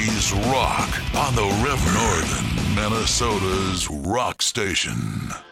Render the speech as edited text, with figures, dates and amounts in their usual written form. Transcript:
Rockies rock on the River Northern, Minnesota's rock station.